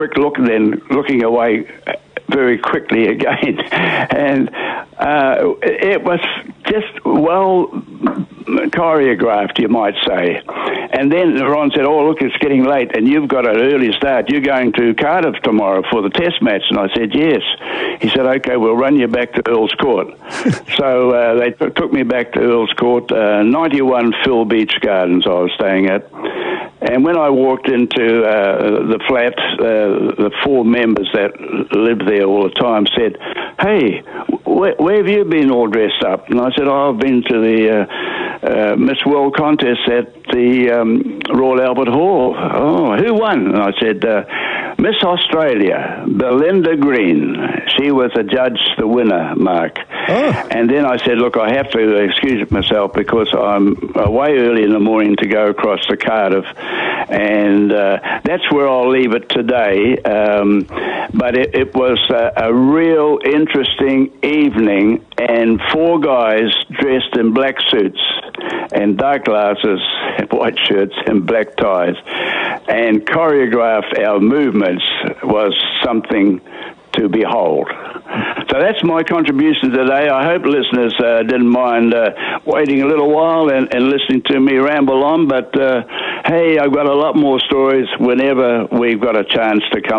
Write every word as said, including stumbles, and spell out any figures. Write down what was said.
quick look and then looking away very quickly again. And uh, it was just well choreographed, you might say. And then Ron said, oh, look, it's getting late, and you've got an early start. You're going to Cardiff tomorrow for the test match. And I said, yes. He said, okay, we'll run you back to Earl's Court. So uh, they t- took me back to Earl's Court, uh, ninety-one Phil Beach Gardens I was staying at. And when I walked into uh, the flat, uh, the four members that lived there all the time said, hey, wh- where have you been all dressed up? And I said, oh, I've been to the uh, uh, Miss World contest at the um, Royal Albert Hall. Oh, who won? And I said, uh, Miss Australia, Belinda Green. She was a judge, the winner, Mark. Oh. And then I said, look, I have to excuse myself because I'm away early in the morning to go across to Cardiff. And uh, that's where I'll leave it today. Um, but it, it was a, a real interesting evening, and four guys dressed in black suits and dark glasses, white shirts and black ties, and choreographed our movements was something to behold. So that's my contribution today. I hope listeners uh, didn't mind uh, waiting a little while and, and listening to me ramble on, but uh, hey, I've got a lot more stories whenever we've got a chance to come